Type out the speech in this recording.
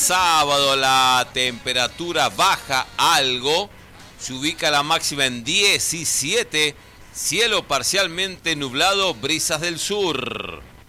Sábado la temperatura baja algo, se ubica la máxima en 17, cielo parcialmente nublado, brisas del sur.